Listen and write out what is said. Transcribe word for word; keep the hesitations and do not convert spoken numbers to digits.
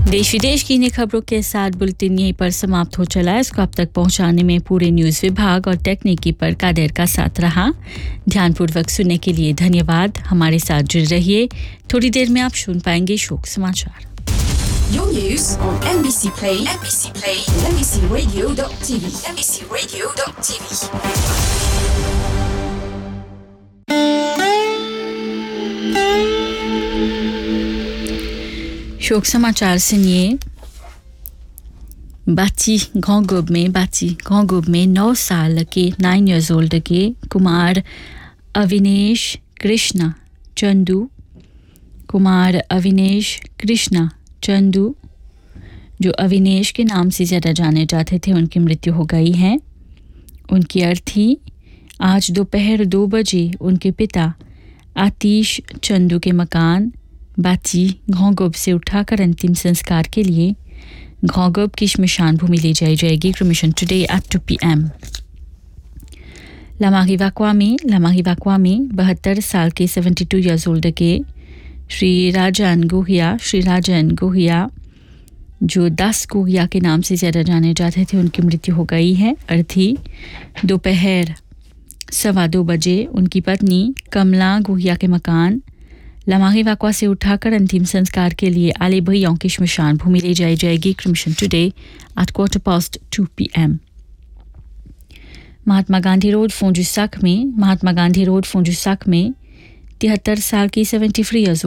देश विदेश की इन्हीं खबरों के साथ बुलेटिन यहीं पर समाप्त हो चला है। इसको आप तक पहुंचाने में पूरे न्यूज़ विभाग और तकनीकी पर कादेर का साथ रहा। ध्यानपूर्वक सुनने के लिए धन्यवाद। हमारे साथ जुड़े रहिए। थोड़ी देर में आप सुन पाएंगे शोक समाचार। Your news on M B C Play, M B C Play, M B C Radio dot T V, M B C Radio dot T V. शोक समाचार सुनिए। बाची घोंगुब में बाची घोंगुब में नौ साल के नाइन इयर्स ओल्ड के कुमार अविनेश कृष्णा चंदू कुमार अविनेश कृष्णा चंदू जो अविनेश के नाम से ज़्यादा जाने जाते थे, उनकी मृत्यु हो गई है। उनकी अर्थी आज दोपहर दो बजे उनके पिता आतिश चंदू के मकान बाची घोंगुब से उठाकर अंतिम संस्कार के लिए घोंगुब की श्मशान भूमि ले जाई जाएगी। Cremation today at two P M. लामाही वाकवा में लामाही वाकवा में बहत्तर साल के सेवेंटी टू ईयर्स ओल्ड के श्री राजन गोहिया श्री राजन गोहिया जो दास गोहिया के नाम से ज़्यादा जाने जाते थे, उनकी मृत्यु हो गई है। अर्थी दोपहर सवा दो बजे उनकी पत्नी कमला गोहिया के मकान लामाही वाकवा से उठाकर अंतिम संस्कार के लिए आले भैयों की श्मशान भूमि ले जाई जाएगी। Cremation today at quarter past two P M. Mahatma Gandhi road फोंजुसाक में महात्मा गांधी रोड फोंजुसाक में तिहत्तर साल की सेवेंटी थ्री ईयर्स